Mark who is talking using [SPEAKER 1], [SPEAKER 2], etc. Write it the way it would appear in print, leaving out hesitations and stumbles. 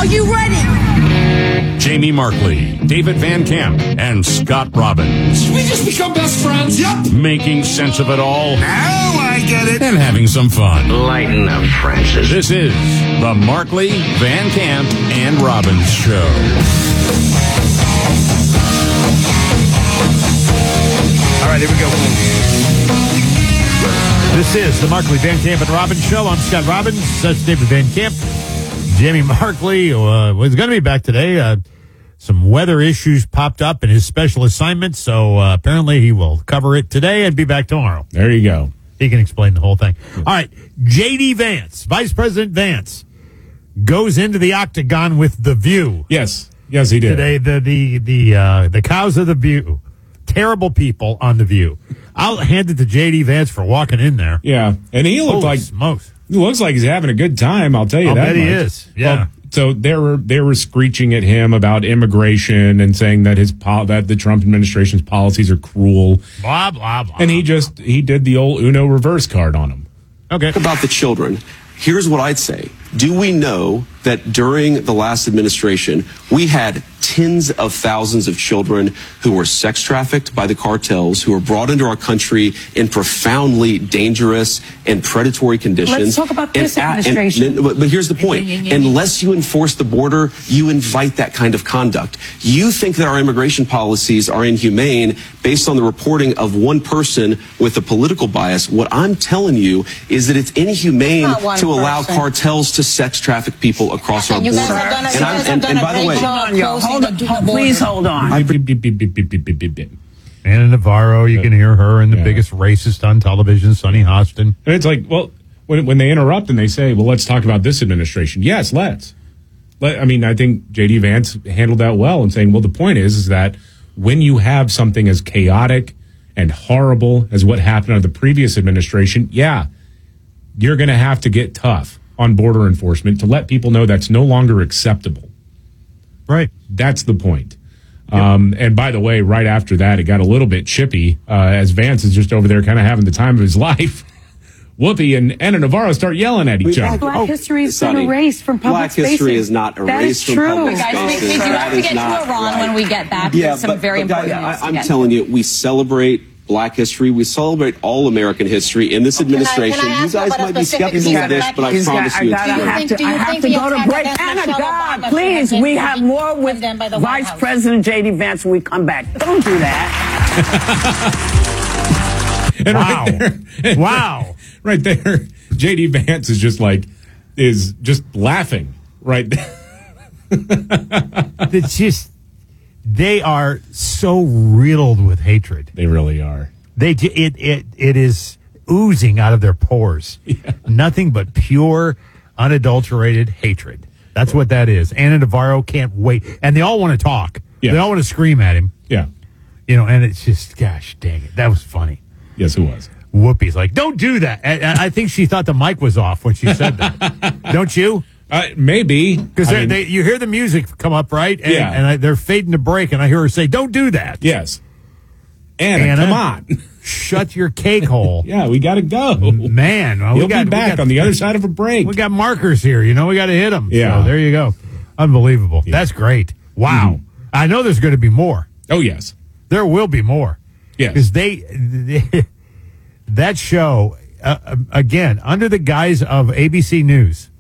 [SPEAKER 1] you ready?
[SPEAKER 2] Jamie Markley, David Van Camp, and Scott Robbins.
[SPEAKER 3] Did we just become best friends? Yep.
[SPEAKER 2] Making sense of it all.
[SPEAKER 3] Now I get it.
[SPEAKER 2] And having some fun.
[SPEAKER 4] Lighten up, Francis.
[SPEAKER 2] This is the Markley, Van Camp, and Robbins Show.
[SPEAKER 5] All right, here we go. This is the Markley, Van Camp, and Robbins Show. I'm Scott Robbins. That's David Van Camp. Jamie Markley was going to be back today. Some weather issues popped up in his special assignment, so apparently he will cover it today and be back tomorrow.
[SPEAKER 6] There you go.
[SPEAKER 5] He can explain the whole thing. All right, J.D. Vance, Vice President Vance, goes into the octagon with The View.
[SPEAKER 6] Yes, he did.
[SPEAKER 5] Today, the cows of The View. Terrible people on The View. I'll hand it to J.D. Vance for walking in there.
[SPEAKER 6] Yeah, and he looked like
[SPEAKER 5] smokes.
[SPEAKER 6] He looks like he's having a good time. I'll tell you that.
[SPEAKER 5] I bet he is. Yeah.
[SPEAKER 6] Well, so they were screeching at him about immigration and saying that that the Trump administration's policies are cruel.
[SPEAKER 5] Blah blah blah.
[SPEAKER 6] And he did the old Uno reverse card on him.
[SPEAKER 5] Okay.
[SPEAKER 7] About the children, here's what I'd say. Do we know that during the last administration, we had tens of thousands of children who were sex trafficked by the cartels, who were brought into our country in profoundly dangerous and predatory conditions?
[SPEAKER 1] Let's talk about this administration.
[SPEAKER 7] But here's the point. Unless you enforce the border, you invite that kind of conduct. You think that our immigration policies are inhumane based on the reporting of one person with a political bias. What I'm telling you is that it's inhumane to allow cartels to sex traffic people across our border. And by the way,
[SPEAKER 1] please hold on.
[SPEAKER 5] Anna Navarro, you can hear her and the biggest racist on television, Sonny Hostin.
[SPEAKER 6] And it's like, well, when they interrupt and they say, well, let's talk about this administration. Yes, let's. I mean, I think J.D. Vance handled that well in saying, well, the point is that when you have something as chaotic and horrible as what happened under the previous administration, you're going to have to get tough on border enforcement to let people know that's no longer acceptable.
[SPEAKER 5] Right.
[SPEAKER 6] That's the point. And by the way, right after that, it got a little bit chippy as Vance is just over there kind of having the time of his life. Whoopi and Anna Navarro start yelling at each other.
[SPEAKER 1] Black history has been erased from public spaces.
[SPEAKER 7] Black history is not erased from public spaces.
[SPEAKER 8] Guys, we do have to get to Iran when we get back. There's some very important
[SPEAKER 7] guys, I'm telling you, we celebrate Black history. We celebrate all American history in this administration. You guys might be skeptical of this, but I promise you it's true.
[SPEAKER 1] I have to go to break. Anna, God, please, we have more with Vice President J.D. Vance when we come back. Don't do that.
[SPEAKER 6] And
[SPEAKER 5] wow. Wow.
[SPEAKER 6] Right there, J.D. Vance is just laughing right there.
[SPEAKER 5] They are so riddled with hatred.
[SPEAKER 6] They really are.
[SPEAKER 5] It is oozing out of their pores. Yeah. Nothing but pure, unadulterated hatred. That's what that is. Anna Navarro can't wait. And they all want to talk. Yeah. They all want to scream at him.
[SPEAKER 6] Yeah.
[SPEAKER 5] And it's just, gosh dang it. That was funny.
[SPEAKER 6] Yes, it was.
[SPEAKER 5] Whoopi's like, don't do that. And I think she thought the mic was off when she said that. Don't you?
[SPEAKER 6] Maybe.
[SPEAKER 5] Because you hear the music come up, right? And they're fading to break, and I hear her say, don't do that.
[SPEAKER 6] Yes. Anna, come on.
[SPEAKER 5] Shut your cake hole.
[SPEAKER 6] Yeah, we got to go.
[SPEAKER 5] Man. Well,
[SPEAKER 6] We'll be back on the other side of a break.
[SPEAKER 5] We got markers here. We got to hit them.
[SPEAKER 6] Yeah.
[SPEAKER 5] So there you go. Unbelievable. Yeah. That's great. Wow. Mm-hmm. I know there's going to be more.
[SPEAKER 6] Oh, yes.
[SPEAKER 5] There will be more.
[SPEAKER 6] Yes.
[SPEAKER 5] Because that show, again, under the guise of ABC News,